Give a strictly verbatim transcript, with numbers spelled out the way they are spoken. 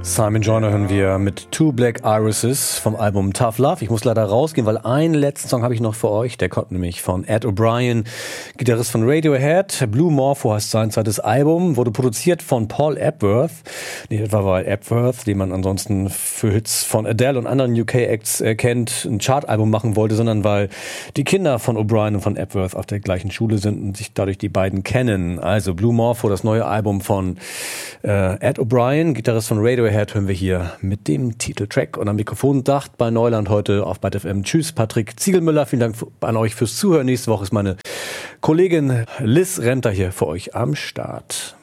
Simon Joyner hören wir mit Two Black Irises vom Album Tough Love. Ich muss leider rausgehen, weil einen letzten Song habe ich noch für euch. Der kommt nämlich von Ed O'Brien, Gitarrist von Radiohead. Blue Morpho heißt sein zweites Album, wurde produziert von Paul Epworth. Nicht etwa weil Epworth, den man ansonsten für Hits von Adele und anderen U K-Acts äh, kennt, ein Chartalbum machen wollte, sondern weil die Kinder von O'Brien und von Epworth auf der gleichen Schule sind und sich dadurch die beiden kennen. Also Blue Morpho, das neue Album von äh, Ed O'Brien, Gitarrist von Radiohead, hören wir hier mit dem Titeltrack. Und am Mikrofon dacht bei Neuland heute auf Byte F M. Tschüss, Patrick Ziegelmüller. Vielen Dank an euch fürs Zuhören. Nächste Woche ist meine Kollegin Liz Remter hier für euch am Start.